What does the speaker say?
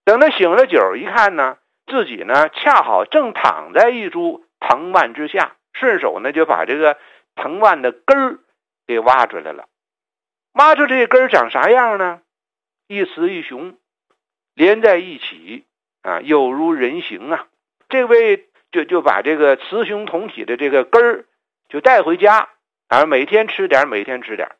等他醒了酒一看呢，自己呢恰好正躺在一株藤蔓之下，顺手呢就把这个藤蔓的根儿给挖出来了。挖出这根儿长啥样呢？一雌一雄连在一起啊，有如人形啊。这位就把这个雌雄同体的这个根儿就带回家，每天吃点，每天吃点。